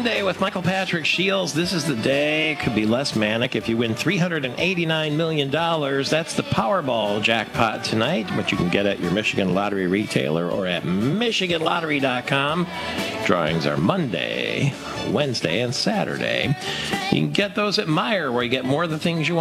Monday with Michael Patrick Shields. This is the day. It could be less manic if you win $389 million. That's the Powerball jackpot tonight, which you can get at your Michigan Lottery retailer or at MichiganLottery.com. Drawings are Monday, Wednesday, and Saturday. You can get those at Meijer, where you get more of the things you want.